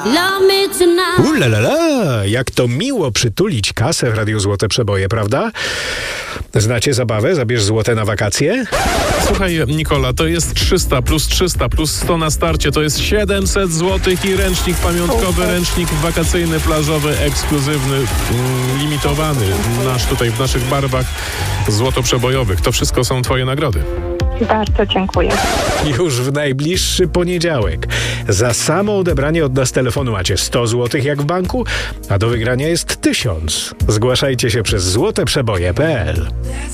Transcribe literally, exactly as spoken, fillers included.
Ulalala, jak to miło przytulić kasę w Radiu Złote Przeboje, prawda? Znacie zabawę? Zabierz złote na wakacje? Słuchaj, Nikola, to jest trzysta plus trzysta plus sto na starcie, to jest siedemset złotych i ręcznik pamiątkowy, ręcznik wakacyjny, plażowy, ekskluzywny, mm, limitowany, nasz tutaj w naszych barwach złotoprzebojowych. To wszystko są twoje nagrody. Bardzo dziękuję. Już w najbliższy poniedziałek. Za samo odebranie od nas telefonu macie sto złotych jak w banku, a do wygrania jest tysiąc. Zgłaszajcie się przez złoteprzeboje kropka pe el.